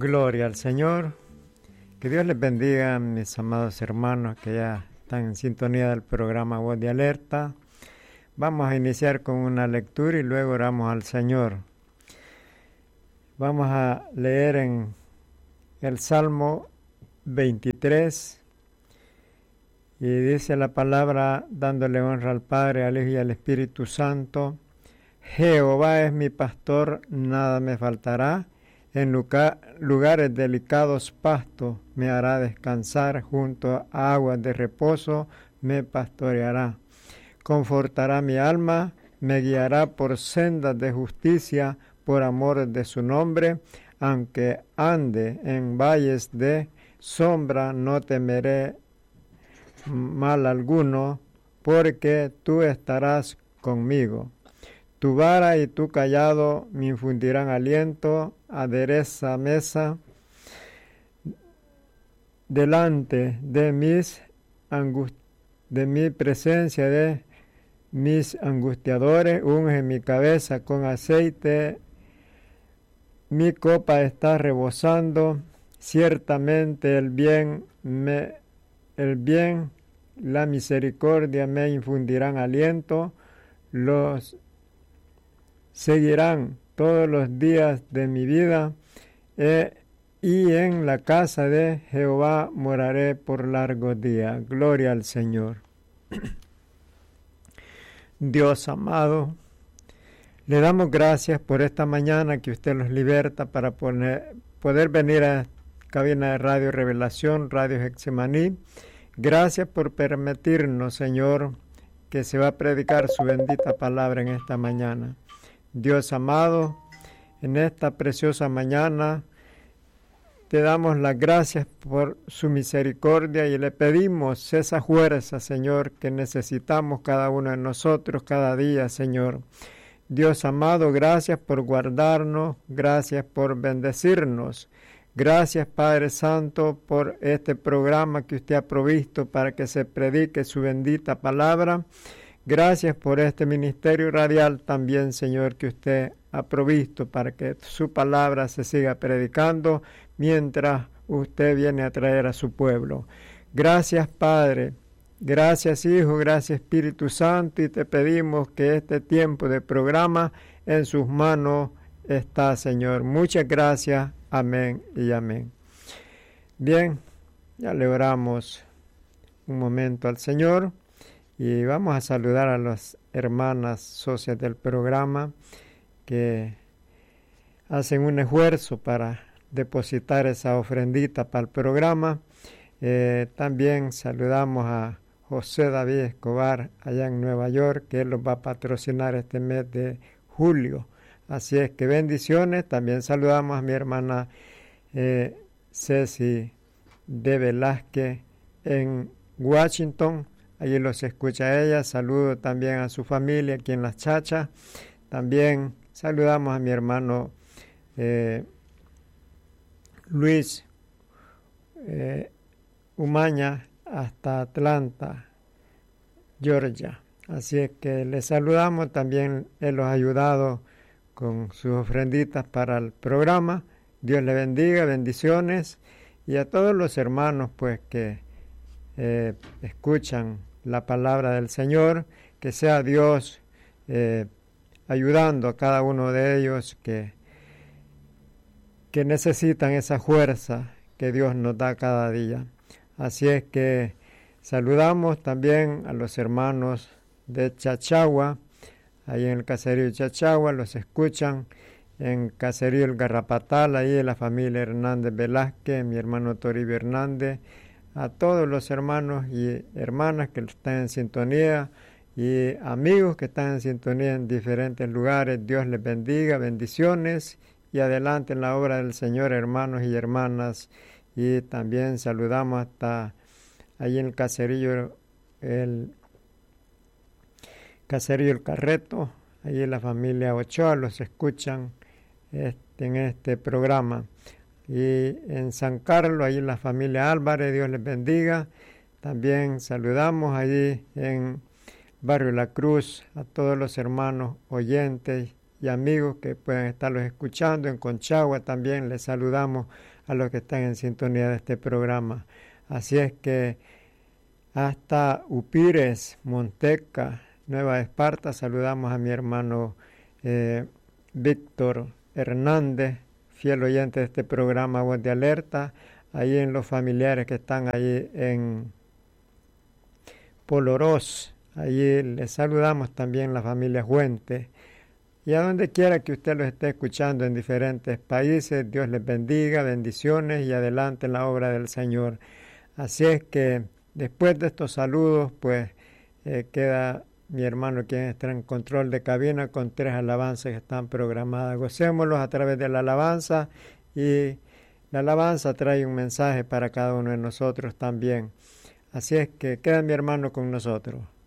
Gloria al Señor. Que Dios les bendiga, mis amados hermanos que ya están en sintonía del programa Voz de Alerta. Vamos a iniciar con una lectura y luego oramos al Señor. Vamos a leer en el Salmo 23 y dice la palabra, dándole honra al Padre, al Hijo y al Espíritu Santo. Jehová es mi pastor, nada me faltará. En lugares delicados pastos me hará descansar, junto a aguas de reposo me pastoreará. Confortará mi alma, me guiará por sendas de justicia, por amor de su nombre. Aunque ande en valles de sombra, no temeré mal alguno, porque tú estarás conmigo. Tu vara y tu cayado me infundirán aliento. Adereza mesa delante de mi presencia de mis angustiadores. Unge mi cabeza con aceite, mi copa está rebosando. Ciertamente el bien, la misericordia me infundirán aliento. Los seguirán todos los días de mi vida, y en la casa de Jehová moraré por largos días. Gloria al Señor. Dios amado, le damos gracias por esta mañana que usted los liberta para poder venir a cabina de Radio Revelación, Radio Getsemaní. Gracias por permitirnos, Señor, que se va a predicar su bendita palabra en esta mañana. Dios amado, en esta preciosa mañana te damos las gracias por su misericordia y le pedimos esa fuerza, Señor, que necesitamos cada uno de nosotros cada día, Señor. Dios amado, gracias por guardarnos, gracias por bendecirnos. Gracias, Padre Santo, por este programa que usted ha provisto para que se predique su bendita palabra. Gracias por este ministerio radial también, Señor, que usted ha provisto para que su palabra se siga predicando mientras usted viene a traer a su pueblo. Gracias, Padre. Gracias, Hijo. Gracias, Espíritu Santo. Y te pedimos que este tiempo de programa en sus manos está, Señor. Muchas gracias. Amén y amén. Bien, ya le oramos un momento al Señor. Y vamos a saludar a las hermanas socias del programa que hacen un esfuerzo para depositar esa ofrendita para el programa. También saludamos a José David Escobar allá en Nueva York, que él los va a patrocinar este mes de julio. Así es que bendiciones. También saludamos a mi hermana Ceci de Velázquez en Washington. Allí los escucha ella. Saludo también a su familia aquí en Las Chachas. También saludamos a mi hermano Luis Umaña hasta Atlanta, Georgia. Así es que les saludamos. También él los ha ayudado con sus ofrenditas para el programa. Dios le bendiga, bendiciones. Y a todos los hermanos pues que escuchan la palabra del Señor, que sea Dios ayudando a cada uno de ellos que necesitan esa fuerza que Dios nos da cada día. Así es que saludamos también a los hermanos de Chachagua, ahí en el caserío de Chachagua, los escuchan en caserío El Garrapatal, ahí en la familia Hernández Velázquez, mi hermano Toribio Hernández, a todos los hermanos y hermanas que están en sintonía y amigos que están en sintonía en diferentes lugares. Dios les bendiga, bendiciones y adelante en la obra del Señor, hermanos y hermanas. Y también saludamos hasta ahí en el caserío El Carreto, ahí en la familia Ochoa, los escuchan en este programa. Y en San Carlos, ahí en la familia Álvarez, Dios les bendiga. También saludamos allí en Barrio La Cruz a todos los hermanos oyentes y amigos que puedan estarlos escuchando. En Conchagua también les saludamos a los que están en sintonía de este programa. Así es que hasta Upires, Monteca, Nueva Esparta, saludamos a mi hermano Víctor Hernández, fiel oyente de este programa Voz de Alerta, ahí en los familiares que están allí en Polorós. Allí les saludamos también la familia Fuentes. Y a donde quiera que usted los esté escuchando en diferentes países, Dios les bendiga, bendiciones y adelante en la obra del Señor. Así es que después de estos saludos, pues queda mi hermano quien está en control de cabina con 3 alabanzas que están programadas. Gocémoslos a través de la alabanza, y la alabanza trae un mensaje para cada uno de nosotros también. Así es que queda mi hermano con nosotros.